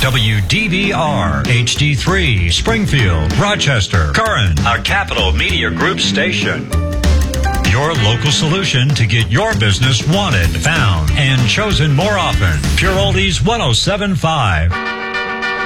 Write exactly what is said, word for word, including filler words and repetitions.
W D V R, H D three, Springfield, Rochester, Curran, a Capital Media Group station. Your local solution to get your business wanted, found, and chosen more often. Pure Oldies one oh seven point five.